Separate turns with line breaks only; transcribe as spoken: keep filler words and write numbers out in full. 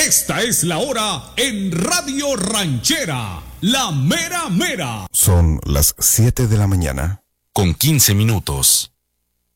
Esta es la hora en Radio Ranchera, la mera mera.
Son las siete de la mañana.
Con quince minutos.